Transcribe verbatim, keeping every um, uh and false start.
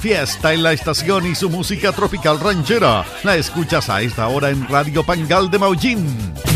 fiesta en la estación y su música tropical ranchera. La escuchas a esta hora en Radio Pangal de Maullín.